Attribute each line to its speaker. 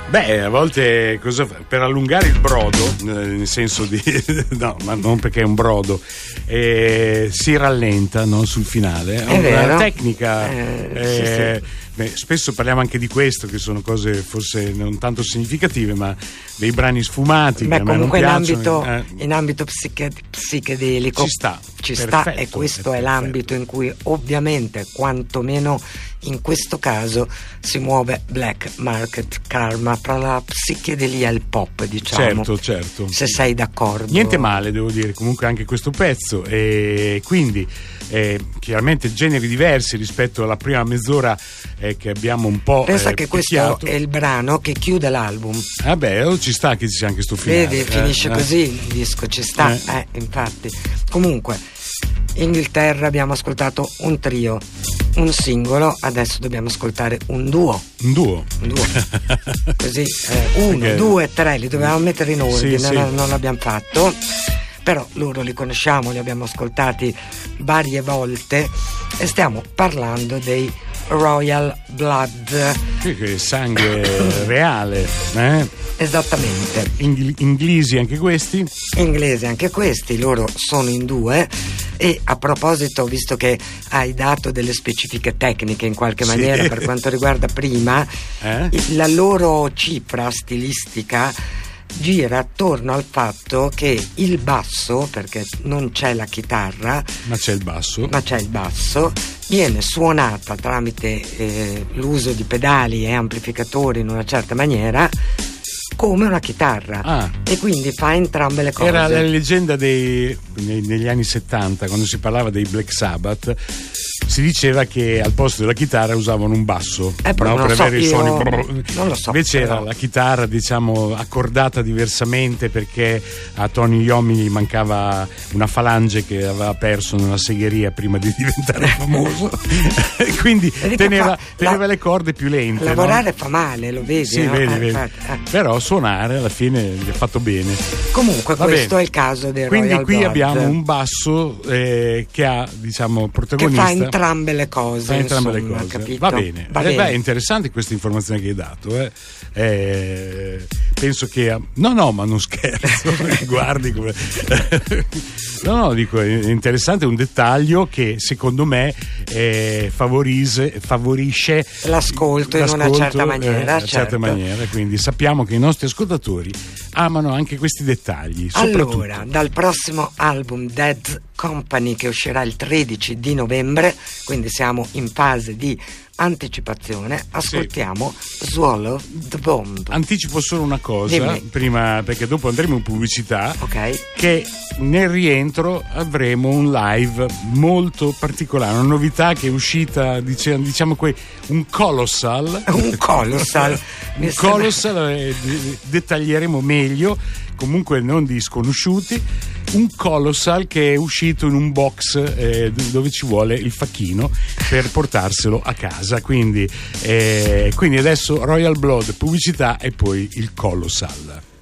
Speaker 1: Beh, a volte per allungare il brodo, nel senso di no, ma non perché è un brodo, si rallenta, no, sul finale. È una tecnica. Sì. Beh, spesso parliamo anche di questo, che sono cose forse non tanto significative, ma dei brani sfumati.
Speaker 2: Beh,
Speaker 1: che a me non piacciono.
Speaker 2: In ambito psichedelico
Speaker 1: ci sta,
Speaker 2: e questo è l'ambito in cui ovviamente, quantomeno in questo caso, si muove Black Market Karma tra la psichedelia e il pop, diciamo.
Speaker 1: Certo.
Speaker 2: Se sei d'accordo.
Speaker 1: Niente male, devo dire, comunque anche questo pezzo, e quindi chiaramente generi diversi rispetto alla prima mezz'ora che abbiamo un po'.
Speaker 2: Pensa che questo è il brano che chiude l'album.
Speaker 1: Vabbè, ci sta che ci sia anche sto finale.
Speaker 2: Vedi, finisce così il disco, ci sta, infatti. Comunque, Inghilterra abbiamo ascoltato un trio, un singolo, adesso dobbiamo ascoltare un duo. Così, 1, 2, 3, li dovevamo mettere in ordine,
Speaker 1: sì.
Speaker 2: Non l'abbiamo fatto. Però loro li conosciamo, li abbiamo ascoltati varie volte e stiamo parlando dei Royal Blood.
Speaker 1: Che sangue reale,
Speaker 2: Esattamente.
Speaker 1: Inglesi anche questi?
Speaker 2: Inglesi anche questi, loro sono in due. E a proposito, visto che hai dato delle specifiche tecniche in qualche maniera per quanto riguarda prima, la loro cifra stilistica gira attorno al fatto che il basso, perché non c'è la chitarra,
Speaker 1: ma c'è il basso,
Speaker 2: viene suonata tramite l'uso di pedali e amplificatori in una certa maniera come una chitarra, e quindi fa entrambe le cose.
Speaker 1: Era la leggenda negli anni 70, quando si parlava dei Black Sabbath, si diceva che al posto della chitarra usavano un basso, per avere i suoni.
Speaker 2: Non lo so.
Speaker 1: Invece era la chitarra, diciamo, accordata diversamente, perché a Tony Iommi gli mancava una falange che aveva perso nella segheria prima di diventare famoso. Quindi teneva le corde più lente.
Speaker 2: Lavorare fa male, lo vedi?
Speaker 1: Sì,
Speaker 2: no?
Speaker 1: vedi. Però suonare alla fine gli ha fatto bene.
Speaker 2: Comunque questo è il caso del
Speaker 1: Quindi
Speaker 2: Royal
Speaker 1: qui
Speaker 2: Blood.
Speaker 1: abbiamo un basso che ha, diciamo, protagonista,
Speaker 2: che fa entrambe le cose. Capito?
Speaker 1: Va bene. È interessante questa informazione che hai dato. Penso che no, ma non scherzo. Guardi come dico, è interessante, un dettaglio che secondo me favorisce
Speaker 2: l'ascolto in una certa maniera,
Speaker 1: certa maniera, quindi sappiamo che i nostri ascoltatori amano anche questi dettagli.
Speaker 2: Allora, dal prossimo album Dead Company, che uscirà il 13 di novembre, quindi siamo in fase di anticipazione, ascoltiamo Swallow the Bomb.
Speaker 1: Anticipo solo una cosa prima, perché dopo andremo in pubblicità, che nel rientro avremo un live molto particolare, una novità che è uscita, diciamo un colossal, dettaglieremo meglio, comunque non di sconosciuti, un colossal che è uscito in un box dove ci vuole il facchino per portarselo a casa, quindi adesso Royal Blood, pubblicità e poi il colossal.